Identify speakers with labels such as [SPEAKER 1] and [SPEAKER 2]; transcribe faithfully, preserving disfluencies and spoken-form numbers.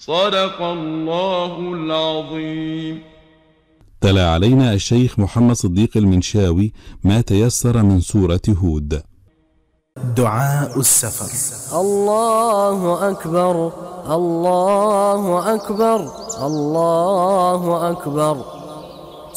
[SPEAKER 1] صدق الله العظيم.
[SPEAKER 2] تلا علينا الشيخ محمد صديق المنشاوي ما تيسر من سورة هود.
[SPEAKER 3] دعاء السفر.
[SPEAKER 4] الله أكبر الله أكبر الله أكبر